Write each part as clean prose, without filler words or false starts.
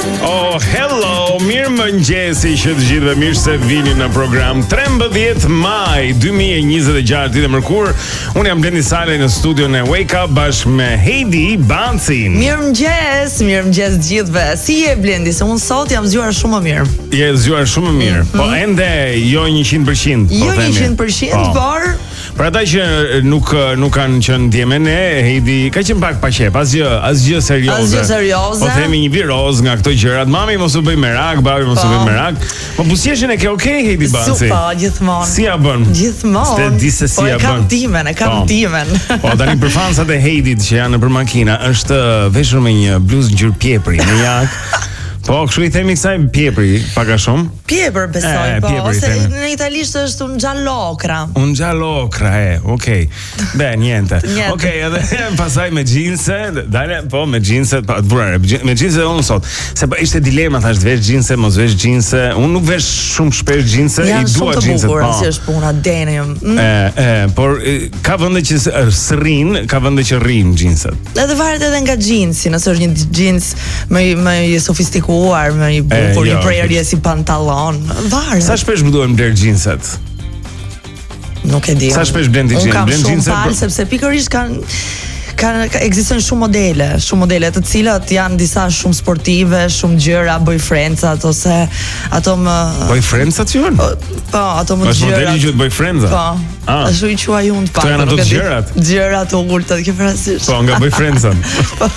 Oh, hello, mirë mëngjesi që të gjithëve, mirë se vini në program 13 maj 2026, ditë e mërkur. Unë jam Blendi Sale në studion e Wake Up bashkë me Heidi Bancin. Mirë mëngjes gjithëve. Si je Blendi? Se unë sot jam zgjuar shumë më mirë. Je zgjuar shumë më mirë, po ende jo 100%. Jo 100%, por për ata që nuk kanë qenë djeme ne, Heidi ka qenë pak pa qep, asgjë serioze. Po themi një viroz nga këto gjërat. Mami mos u bëj merak, babi mos u bëj merak. Po buzëqeshjen e ke okay, Heidi Banci? Po, gjithmonë. Si ja bën? Gjithmonë. Se di se si ja bën. E kam timen. Po tani për fansat e Heidit që janë nëpër makina, është veshur me një bluzë ngjyrë piepri, në jak. Po, kështu i themi kësaj piepri, pak a shumë. Pjepër besoj, po, piepri, ose themi. në italisht është un giallocra. Un giallocra, okay. Beh, niente. Okay, edhe pasaj me xhinse, dale, po me xhinse, pa burrë, me xhinse unë sot. Se po ishte dilema, thash, vesh xhinse, mos vesh xhinse. Unë nuk vesh shumë shpesh xhinse, i dua xhinset, po. Si është puna denim. Por ka vende që srrin, ka vende që rrin xhinset. Edhe varet edhe nga xhinsi, nëse është një xhins më i sofistikuar, më i bukur, i prerje si pantallon. Varet. Sa shpesh duhen bler xhinset? Nuk e di. Sa shpesh blen ti xhinse? Unë kam shumë palë, sepse pikërisht ekzistojnë shumë modele të cilat janë disa shumë sportive, shumë gjëra boyfriendsat ose ato më boyfriendsat janë? Po, ato më gjëra. Është modeli që boyfriendsa. Po. Ashtu i quaj unë pak. Këto janë ato gjërat. Gjërat të ulta, ke parasysh? Po, nga boyfriendsa.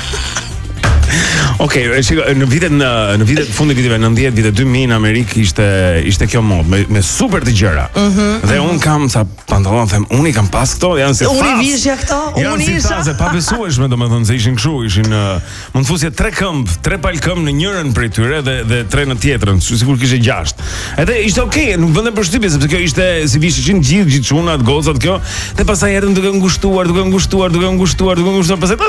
Okej, në vitet fundi viteve 90, vitet 2000 në Amerikë ishte kjo modë me super të gjëra. Dhe un kam sa pantallon, them, unë i kam pas këto, janë si fas. Unë i vishja këto, unë i isha. Pa besueshme, domethënë se ishin kështu, mund të fusje 3 palkëmbë në njërin prej tyre dhe 3 në tjetrën, sikur kishte 6. Edhe ishte okay, nuk vënë përshtypje sepse kjo ishte si vishin gjithë çunat, gocat kjo, dhe pastaj erdhën duke ngushtuar, pastaj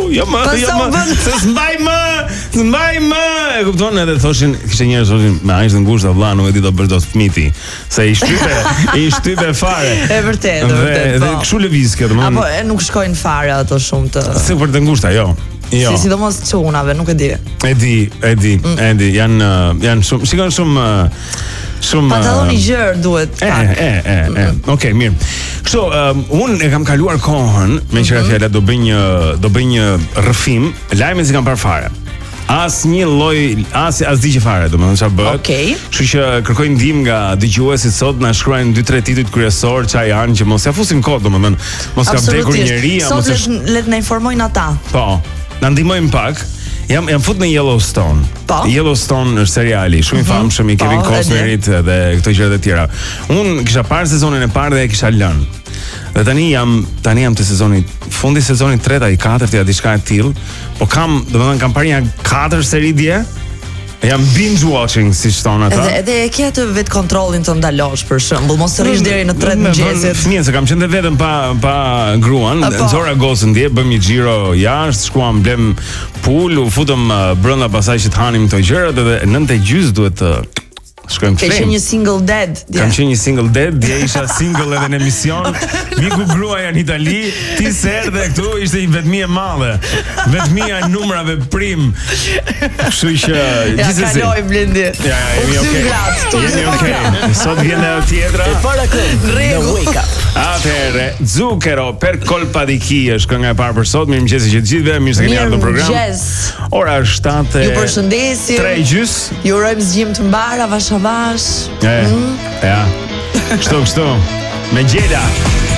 se s'mbaj më, e kupton, edhe thoshin, kishte njerëz thoshin, me aq të ngushta vlla, nuk e di do bësh dot fëmiti, se i shtype fare. E vërtet. Dhe kështu lëviz kjo, domethënë. Apo nuk shkojnë fare ato shumë të super të ngushta, jo. Sidomos çunave, nuk e di. E di, janë shumë, shikon shumë pantalloni gjerë duhet pak. Okej, mirë. Kështu, unë e kam kaluar kohën me qira fjala do bëj një rrëfim, lajme si kam parë fare. As di që fare, domethënë çfarë bëhet. Okej. Kështu që kërkoj ndihmë nga dëgjuesit sot, na shkruajnë 2-3 titujt kryesor çfarë janë që mos ja fusin kod, domethënë mos ka vdekur njeria, mos le të na informojnë ata. Po, na ndihmojnë pak. Jam fut në Yellowstone. Yellowstone është seriali shumë i famshëm i Kevin Costnerit dhe këto gjëra të tjera. Unë kisha parë sezonin e parë dhe e kisha lënë. Dhe tani jam te fundi sezonit 3 i 4 diçka e tillë, po kam parë një 4 seri dje. Jam binge watching, si thon ata. Edhe e ke atë vet kontrollin të ndalosh, për shembull, mos rrish deri në 3 mëngjesit. Fëmijë, se kam qenë vetëm pa gruan, nxora gocën dje, bëm një xhiro jashtë, shkuam blem pool, u futëm brenda pasaj që të hanim këto gjërat, edhe 9:30 duhet të shkojmë flem. Ke qenë një single dad? Kam qenë një single dad, dje isha single edhe në emision. Miku gruaja në Itali, ti se erdhe këtu, ishte një vetmi e madhe. Vetmia e numrave prim. Kështu që gjithsesi. Ja kaloj Blendi. Ja, jemi okay. Jemi okay. Sot vjen edhe tjetra. E para këngë në Wake Up. Atëherë, Zucchero per colpa di chi është kënga e parë për sot. Mirëmëngjes që të gjithëve, mirë se keni ardhur në program. Ora është 7:00. Ju përshëndesim. 3:30. Ju urojmë zgjim të mbar, avash. Ja. Kështu, me gjela.